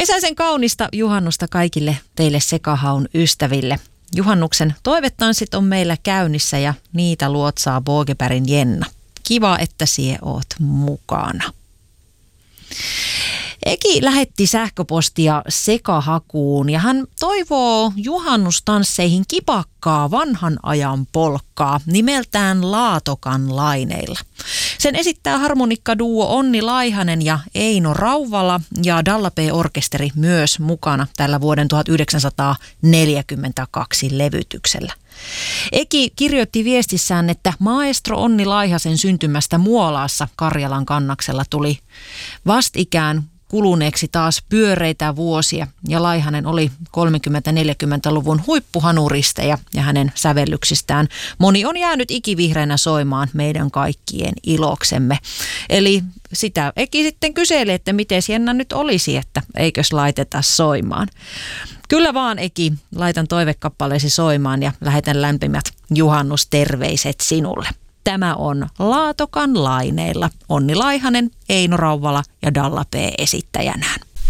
Kesäisen kaunista juhannusta kaikille teille Sekahaun ystäville. Juhannuksen toivetanssit on meillä käynnissä ja niitä luotsaa Bågebergin Jenna. Kiva, että sie oot mukana. Eki lähetti sähköpostia Sekahakuun ja hän toivoo juhannustansseihin kipakkaa vanhan ajan polkkaa nimeltään Laatokan laineilla. Sen esittää harmonikkaduo Onni Laihanen ja Eino Rauvala ja Dalla P-orkesteri myös mukana tällä vuoden 1942 levytyksellä. Eki kirjoitti viestissään, että maestro Onni Laihasen syntymästä Muolaassa Karjalan kannaksella tuli vastikään kuluneeksi taas pyöreitä vuosia ja Laihanen oli 30-40-luvun huippuhanuristeja ja hänen sävellyksistään moni on jäänyt ikivihreänä soimaan meidän kaikkien iloksemme. Eli sitä Eki sitten kyseli, että miten Jenna nyt olisi, että eikös laiteta soimaan. Kyllä vaan Eki, laitan toivekappaleesi soimaan ja lähetän lämpimät juhannusterveiset sinulle. Tämä on Laatokan laineilla. Onni Laihanen, Eino Rauvala ja Dalla P esittäjänään.